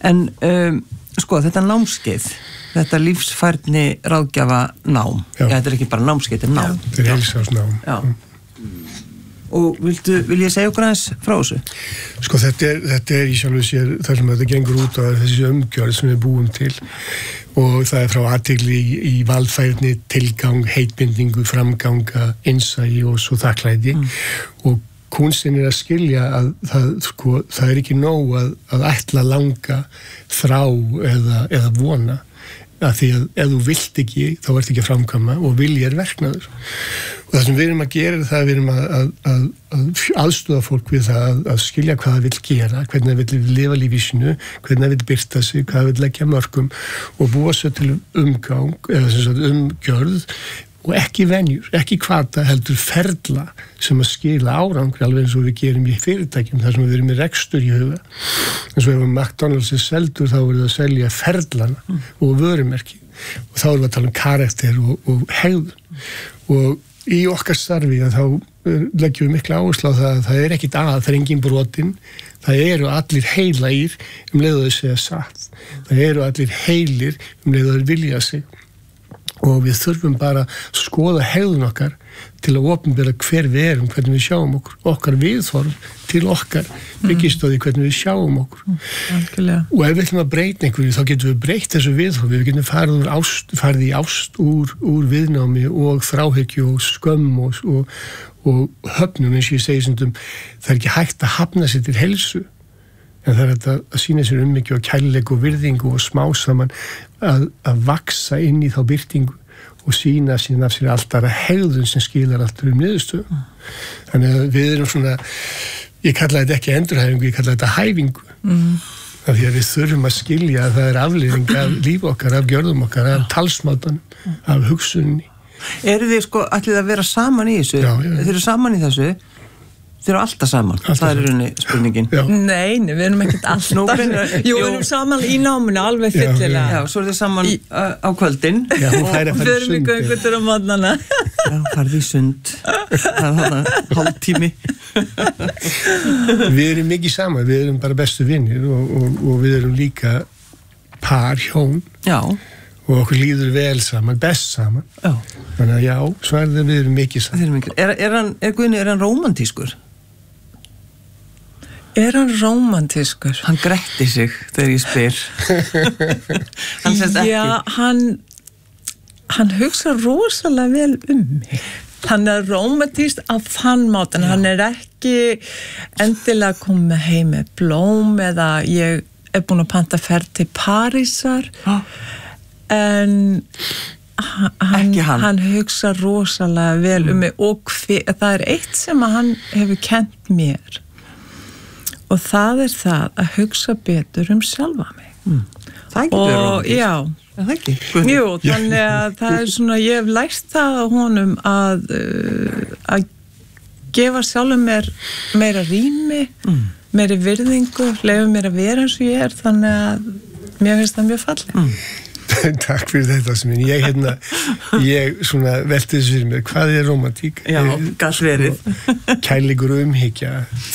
En sko, þetta námskeið, þetta lífsfærni ráðgjafa nám, þetta ekki bara námskeið, þetta nám. Þetta heilsársnám. Já. Og vil ég segja okkur aðeins frá þessu? Sko, þetta í sjálfu sér þar sem þetta gengur út á þessi umgjörð sem við búum til og það frá athygli í valfærni, tilgang, heitbindingu, framganga, innsæi og svo þakklæti og kunstinn að skilja að það ekki nóg að ætla langa þrá eða vona að því að ef þú vilt ekki þá ert ekki að framkvæma og vilji verknaður og það sem við erum að gera er það að við erum að aðstoða fólk við það að skilja hvað það vill gera, hvernig það vill lifa lífi sínu, hvernig það vill birta sig, hvað það vill leggja mörkum og búa sér til umgang eða sem sagt umgjörð og ekki venjur, ekki hvata heldur ferla sem að skila árangri alveg eins og við gerum í fyrirtækjum þar sem við erum með rekstur í huga eins og ef McDonald's seldur þá er það að selja ferlana og vörumerki og þá erum við að tala karakter og hegðun og í okkar starfi þá leggjum við mikla áherslu á það er ekkit það er engin brotin það eru allir heilægir leið að þau segja satt það eru allir heilir leið að þau vilja sig og við þurfum bara að skoða hegðun okkar til að opinbera hver við erum, hvernig við sjáum okkar viðhorf til okkar byggist á því hvernig við sjáum okkur. Og ef við ætlum að breyta einhverju þá getum við breytt þessu viðhorfi, við getum farið í ást úr viðnámi og þráhyggju og skömm og höfnun eins og ég segi stundum, það er ekki hægt að hafna sér til heilsu en það er að sína sér umhyggju og kærleik og virðingu og smá saman að vaksa inn í þá birtingu og sína síðan af sér alltaf hegðun sem skilar alltaf niðurstöðu. Þannig að við erum svona, ég kalla þetta ekki endurhæfingu, ég kalla þetta hæfingu. Af því að við þurfum að skilja að það er afleiðing af líf okkar, af gjörðum okkar, af talsmátanum, af hugsunni. Eru þið sko allir að vera saman í þessu? Já. Þið eru saman í þessu? Þið eru alltaf saman, það er rauninni spurningin. Nei, við erum ekkert alltaf. Jú, við erum saman í náminu alveg fyllilega. Já, svo er þið saman á kvöldin. Já, hún fær að fara í sund. Við erum í göngutur á morgnana. Já, farið í sund. Það er þarna hálftími. Við erum mikið saman, við erum bara bestu vinnir og við erum líka par, hjón. Já. Og okkur líður vel saman, best saman. Já. Þannig að já, svarðið við erum mikið saman. Guðni, er hann rómantískur? Er hann rómantískur? Hann gretti sig þegar ég spyr. Hann sést ekki. Já, hann hugsa rosalega vel mig. Hann er rómantíst á þann mátan. Hann er ekki endilega komið heim með blóm eða ég er búin að panta ferð til Parísar. En hann hugsa rosalega vel mig og það er eitt sem hann hefur kennt mér og það er það að hugsa betur sjálfa mig. Það getur rómantískt. Já. Það ekki? Jú, þannig að það er svona, ég hef lært það á honum að gefa sjálfum mér meira rými, meiri virðingu, leyfa mér að vera eins og ég er, þannig að mér finnst það mjög fallegt. Takk fyrir þetta sem ég svona velti þessu fyrir mér, hvað er rómantík? Já, gæt verið. Kærleikur og umhyggja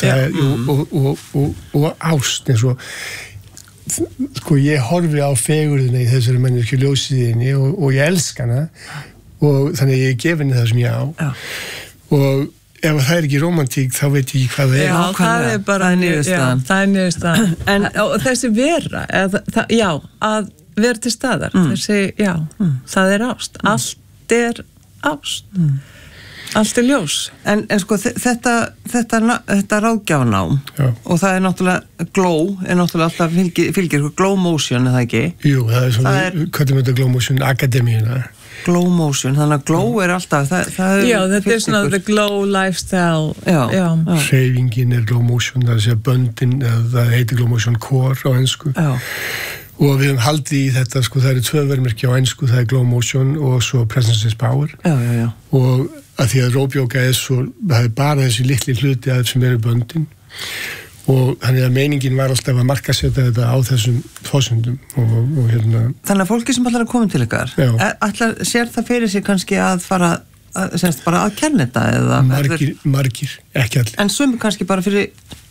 og ást eins og sko ég horfi á fegurðina í þessari manneskju ljósiðinni og ég elska hana og þannig að ég gef henni það sem ég á og ef það er ekki rómantík þá veit ég ekki hvað það er. Já, það er bara niðurstaðan. Það er niðurstaðan. Og þessi vera, að vera til staðar, það er ást. Allt er ást. Allt er ljós. En sko þetta ráðgjafanám og það er náttúrulega glow, er náttúrulega alltaf fylgir glow motion, er það ekki? Jú, það er svona, hvað er þetta glow motion akademíuna? Glow motion, þannig að glow er alltaf já, þetta er svona the glow lifestyle. Hreyfingin er glow motion, það er að segja böndin, það heitir glow motion core á ensku. Já. Og við höfum haldið í þetta, sko, það eru 2 verðmerki á ensku, það er glow motion og svo presence is power. Já. Og að því að rópjóka er svo, það er bara þessi litli hluti að sem eru böndin og þannig að meiningin var alltaf að markasetja þetta á þessum fósundum og hérna. Þannig að fólki sem allar að koma til ykkar, sér það fyrir sig kannski að fara, semst bara að kenna þetta eða? Margir, ekki allir. En sumi kannski bara fyrir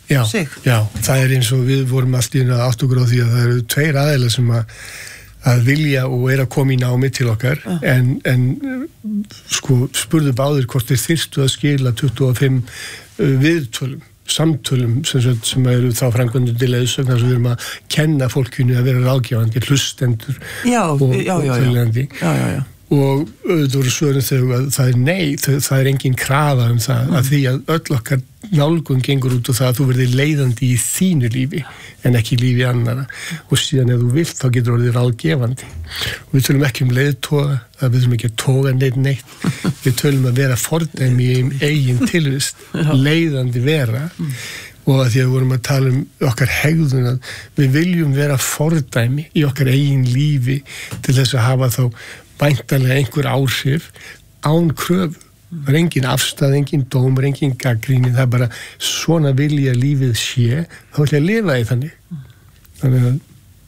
sig. Já, það er eins og við vorum allt í að átt okkur á því að það eru 2 aðeilar sem að vilja og að koma í námi til okkar en sko spurðu báðir hvort þeir þyrstu að skila 25 viðtölum, samtölum sem eru þá framkvæmdur til leiðsögn þar sem við erum að kenna fólkinu að vera ráðgefandi, hlustendur og fylgjandi. Já. Og auðvitað voru svörin þegar að það er nei, það er engin krafa það að því að öll okkar nálgun gengur út og það að þú verðir leiðandi í þínu lífi en ekki í lífi annara og síðan ef þú vilt þá getur orðið ráðgefandi og við tölum ekki leiðtoga, við tölum ekki að toga neitt við tölum að vera fordæmi í eigin tilvist, leiðandi vera og að því að við vorum að tala okkar hegðun að við viljum vera fordæmi í okkar eigin lífi til þess að hafa þá væntanlega einhver áhrif án kröfu. Það er engin afstæð, engin dómur, engin gagnrýni, það er bara svona vilja lífið sé, þá ætla ég að lifa í þannig. Þannig að...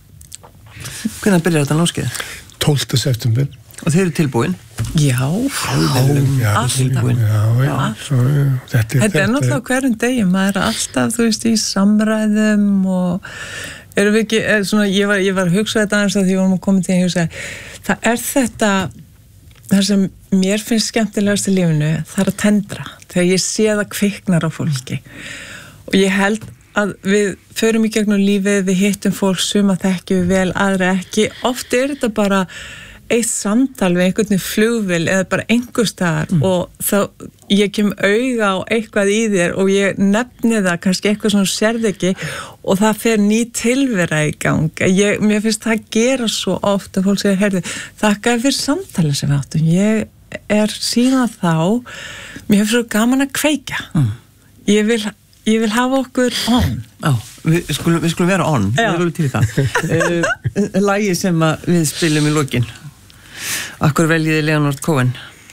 Hvenær byrjar þetta námskeið? 12. september. Og þeir eru tilbúin? Já, tilbúin. Þetta er náttúrulega hverjum degi, maður er alltaf, þú veist, í samræðum og erum við ekki, svona, ég var að hugsa þetta aðeins að því vorum að koma til að hugsa, það er þetta, það sem mér finnst skemmtilegast í lífinu, það er að tendra, þegar ég sé það kviknar á fólki og ég held að við förum í gegnum lífið, við hittum fólk suma þekkjum við vel, aðra ekki, oft er þetta bara eitt samtal við einhvern flugvél eða bara einhver staðar og þá ég kem auga á eitthvað í þér og ég nefni það kannski eitthvað sem þú sérð ekki og það fer ný tilvera í gang. Mér finnst það gera svo oft að fólk segir, heyrðu, þakka fyrir samtalið sem við áttum. Ég er síðan þá, mér hefur svo gaman að kveikja. Ég vil hafa okkur on. Já, við skulum vera on. Við erum til það. Lagið sem við spilum í lokin. Akkur veljiði Leonard Cohen?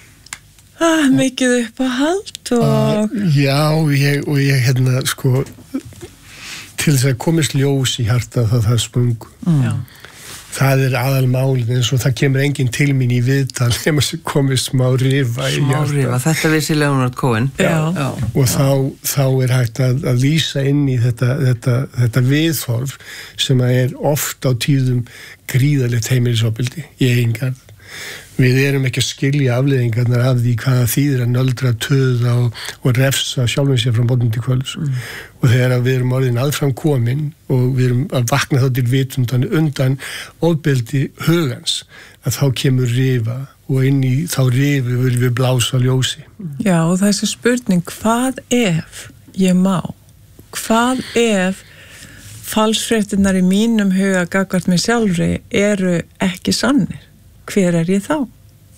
Mikið uppáhald og... Já, ég hérna, sko, til þess að komist ljós í hjarta það sprungu. Það er aðalmálið eins og það kemur enginn til mín í viðtal nema sem komist smá rifa í hjarta. Smá rifa, þetta vissi Leonard Cohen. Já. Og þá er hægt að lýsa inn í þetta viðhorf sem er oft á tíðum gríðalegt heimilisofbeldi í eigin garð. Við erum ekki að skilja afleiðingarnar af því hvaða þýðir að nöldra, töða og refsa sjálfum sér frá morgun til kvölds. Og þegar við erum orðin aðfram komin og við erum að vakna þá til vitundan undan ofbeldi hugans, að þá kemur rifa og inn í þá rifu viljum við blása ljósi. Já, og þessi spurning, hvað ef ég má? Hvað ef falsfréttirnar í mínum huga gagnvart mig sjálfri eru ekki sannir? Hver er ég þá?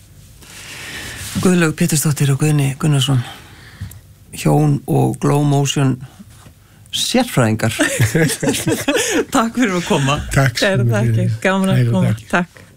Guðlaug Pétursdóttir og Guðni Gunnarsson, hjón og Glow Motion sérfræðingar. Takk fyrir að koma. Takk. Gaman að koma. Takk.